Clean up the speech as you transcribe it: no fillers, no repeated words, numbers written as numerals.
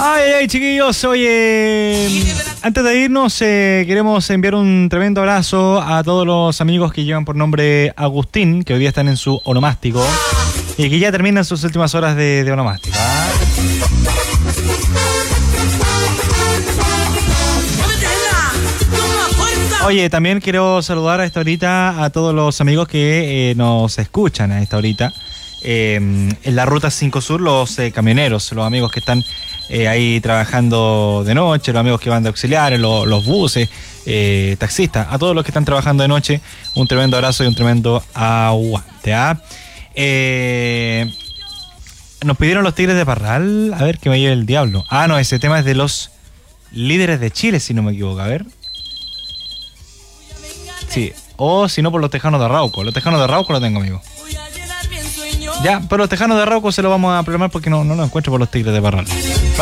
Ay, chiquillos, oye, antes de irnos queremos enviar un tremendo abrazo a todos los amigos que llevan por nombre Agustín, que hoy día están en su onomástico y que ya terminan sus últimas horas de onomástico. Oye, también quiero saludar a esta horita a todos los amigos que nos escuchan a esta horita en la Ruta 5 Sur, los camioneros, los amigos que están ahí trabajando de noche, los amigos que van de auxiliares, los buses, taxistas, a todos los que están trabajando de noche, un tremendo abrazo y un tremendo aguante. Nos pidieron los Tigres de Parral, a ver que me lleve el diablo. No, ese tema es de los Líderes de Chile, si no me equivoco, a ver. Sí, o si no por los Tejanos de Arauco. Los Tejanos de Arauco lo tengo, amigo. Ya, pero los Tejanos de Arauco se lo vamos a programar porque no lo encuentro por los Tigres de Parral.